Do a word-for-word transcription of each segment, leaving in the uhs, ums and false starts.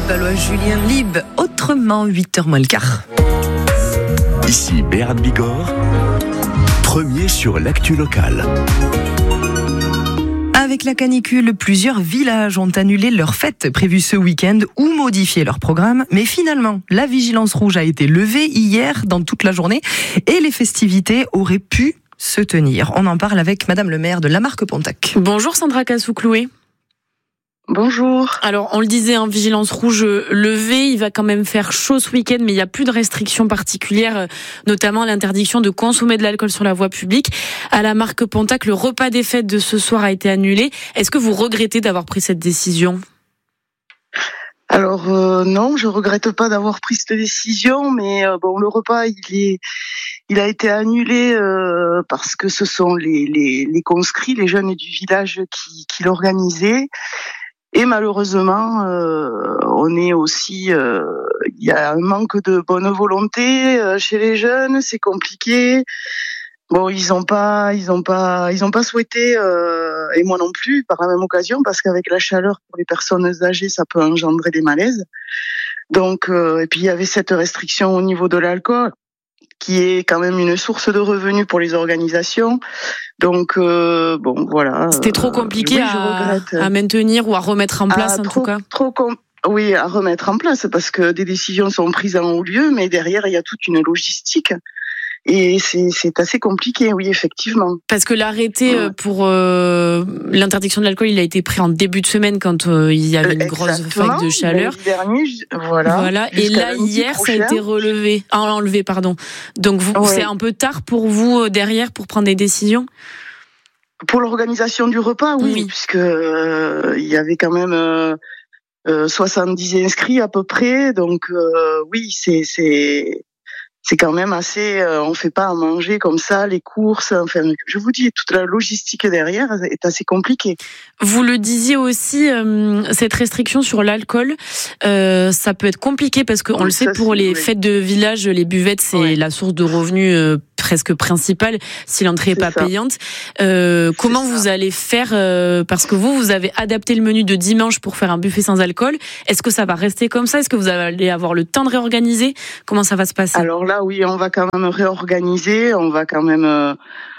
Palois Julien Lib, autrement huit heures moins le quart. Ici Béat Bigorre, premier sur l'actu locale. Avec la canicule, plusieurs villages ont annulé leurs fêtes prévues ce week-end ou modifié leur programme. Mais finalement, la vigilance rouge a été levée hier dans toute la journée et les festivités auraient pu se tenir. On en parle avec Madame le maire de Lamarque-Pontac. Bonjour Sandra Cassou-Clouet. Bonjour. Alors, on le disait, en vigilance rouge levée, il va quand même faire chaud ce week-end, mais il n'y a plus de restrictions particulières, notamment l'interdiction de consommer de l'alcool sur la voie publique. À Lamarque-Pontac, le repas des fêtes de ce soir a été annulé. Est-ce que vous regrettez d'avoir pris cette décision ? Alors euh, non, je regrette pas d'avoir pris cette décision, mais euh, bon, le repas il est, il a été annulé euh, parce que ce sont les, les, les conscrits, les jeunes du village qui, qui l'organisaient. Et malheureusement, euh, on est aussi, euh, il y a un manque de bonne volonté euh, chez les jeunes, c'est compliqué. Bon, ils ont pas, ils ont pas, ils ont pas souhaité, euh, et moi non plus, par la même occasion, parce qu'avec la chaleur pour les personnes âgées, ça peut engendrer des malaises. Donc, euh, et puis il y avait cette restriction au niveau de l'alcool, qui est quand même une source de revenus pour les organisations. Donc, euh, bon, voilà. C'était trop compliqué oui, à, à maintenir ou à remettre en place, ah, en trop, tout cas. Trop com- oui, à remettre en place, parce que des décisions sont prises en haut lieu, mais derrière, il y a toute une logistique. Et c'est, c'est assez compliqué, oui, effectivement. Parce que l'arrêté ouais. pour euh, l'interdiction de l'alcool, il a été pris en début de semaine quand euh, il y avait une grosse vague de chaleur. Dernier, voilà. Voilà. Et là, hier, prochain. ça a été relevé, ah, enlevé, pardon. Donc, vous, ouais. c'est un peu tard pour vous derrière pour prendre des décisions. Pour l'organisation du repas, oui, oui. puisque euh, il y avait quand même euh, euh, soixante-dix inscrits à peu près. Donc, euh, oui, c'est c'est. C'est quand même assez, euh, on fait pas à manger comme ça, les courses, enfin, je vous dis, toute la logistique derrière est assez compliquée. Vous le disiez aussi, euh, cette restriction sur l'alcool, euh, ça peut être compliqué parce qu'on oui, le sait, ça, pour les oui. fêtes de village, les buvettes, c'est oui. la source de revenus euh, presque principale si l'entrée est, est pas ça. payante. Euh, comment vous allez faire, euh, parce que vous, vous avez adapté le menu de dimanche pour faire un buffet sans alcool. Est-ce que ça va rester comme ça ? Est-ce que vous allez avoir le temps de réorganiser ? Comment ça va se passer ? Alors là, oui, on va quand même réorganiser, on va quand même, euh,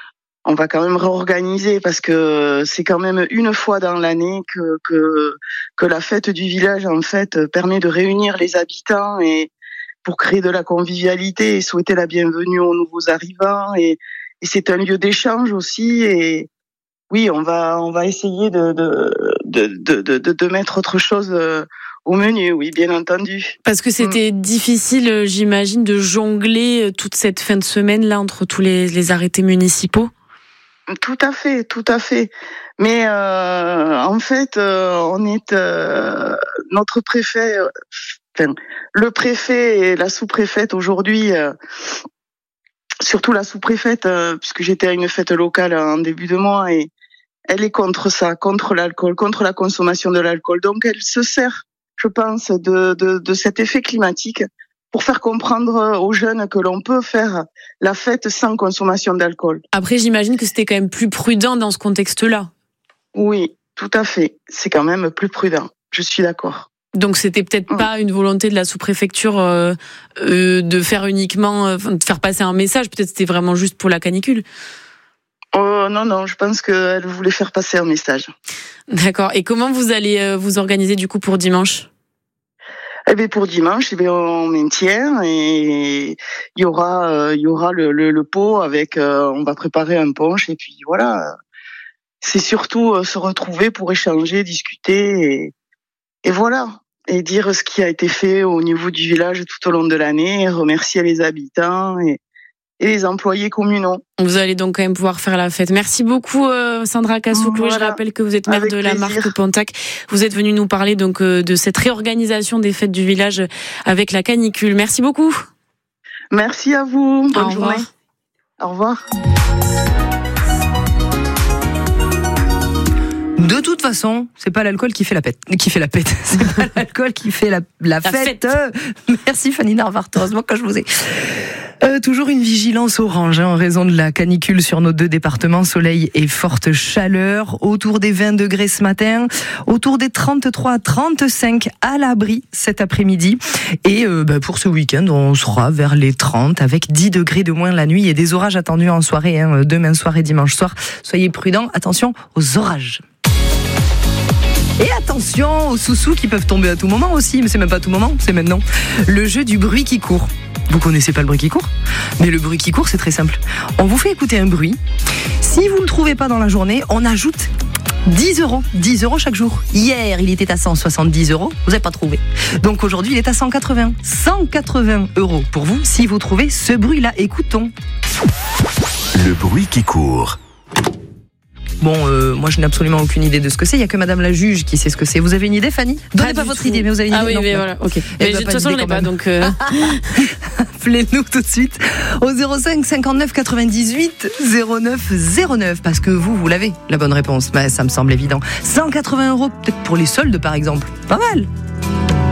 on va quand même réorganiser parce que c'est quand même une fois dans l'année que que que la fête du village en fait permet de réunir les habitants et pour créer de la convivialité et souhaiter la bienvenue aux nouveaux arrivants et, et c'est un lieu d'échange aussi et oui, on va on va essayer de de de de de, de mettre autre chose. Euh, Au menu, oui, bien entendu. Parce que c'était mmh. difficile, j'imagine, de jongler toute cette fin de semaine-là entre tous les, les arrêtés municipaux. Tout à fait, tout à fait. Mais euh, en fait, euh, on est euh, notre préfet, euh, enfin, le préfet et la sous-préfète aujourd'hui, euh, surtout la sous-préfète, euh, puisque j'étais à une fête locale en début de mois et elle est contre ça, contre l'alcool, contre la consommation de l'alcool. Donc elle se sert, je pense, de, de, de cet effet climatique pour faire comprendre aux jeunes que l'on peut faire la fête sans consommation d'alcool. Après, j'imagine que c'était quand même plus prudent dans ce contexte-là. Oui, tout à fait. C'est quand même plus prudent. Je suis d'accord. Donc, c'était peut-être mmh. pas une volonté de la sous-préfecture euh, euh, de faire uniquement, euh, de faire passer un message. Peut-être c'était vraiment juste pour la canicule. Oh, non, non, je pense qu'elle voulait faire passer un message. D'accord. Et comment vous allez euh, vous organiser du coup pour dimanche ? Eh bien pour dimanche, eh bien on maintient et il y aura, euh, il y aura le, le, le pot avec, euh, on va préparer un punch et puis voilà. C'est surtout euh, se retrouver pour échanger, discuter et, et voilà. Et dire ce qui a été fait au niveau du village tout au long de l'année, remercier les habitants et, et les employés communaux. Vous allez donc quand même pouvoir faire la fête. Merci beaucoup euh, Sandra Cassou-Clouet. Voilà. Je rappelle que vous êtes maire Avec de Lamarque-Pontac. Vous êtes venue nous parler donc euh, de cette réorganisation des fêtes du village avec la canicule. Merci beaucoup. Merci à vous. Bonne Au journée. Revoir. Au revoir. De toute façon, c'est pas l'alcool qui fait la pète, qui fait la pète. C'est pas l'alcool qui fait la, la, la fête. fête. Merci Fanny Narvart, heureusement que je vous ai. Euh, toujours une vigilance orange hein, en raison de la canicule sur nos deux départements, soleil et forte chaleur, autour des vingt degrés ce matin, autour des trente-trois à trente-cinq à l'abri cet après-midi. Et euh, bah, pour ce week-end, on sera vers les trente avec dix degrés de moins la nuit et des orages attendus en soirée, hein, demain soir et dimanche soir. Soyez prudents, attention aux orages. Et attention aux sous-sous qui peuvent tomber à tout moment aussi, mais c'est même pas à tout moment, c'est maintenant. Le jeu du bruit qui court. Vous connaissez pas le bruit qui court ? Mais le bruit qui court, c'est très simple. On vous fait écouter un bruit. Si vous ne le trouvez pas dans la journée, on ajoute dix euros. dix euros chaque jour. Hier, il était à cent soixante-dix euros. Vous n'avez pas trouvé. Donc aujourd'hui, il est à cent quatre-vingts. cent quatre-vingts euros pour vous si vous trouvez ce bruit-là. Écoutons. Le bruit qui court. Bon, euh, moi je n'ai absolument aucune idée de ce que c'est. Il n'y a que Madame la juge qui sait ce que c'est. Vous avez une idée, Fanny ? Donnez pas, pas votre tout. idée, mais vous avez une ah idée. Ah oui, mais voilà, ok. Mais de toute façon, je n'ai pas, donc. Euh... Appelez-nous tout de suite au zéro cinq cinquante-neuf quatre-vingt-dix-huit zéro neuf zéro neuf parce que vous, vous l'avez, la bonne réponse. Bah, ça me semble évident. cent quatre-vingts euros, peut-être pour les soldes, par exemple. Pas mal.